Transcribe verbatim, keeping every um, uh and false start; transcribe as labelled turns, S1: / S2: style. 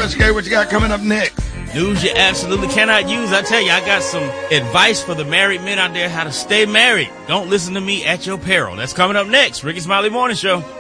S1: Scary, what you got coming up next?
S2: News you absolutely cannot use. I tell you, I got some advice for the married men out there how to stay married. Don't listen to me at your peril. That's coming up next. Ricky Smiley Morning Show.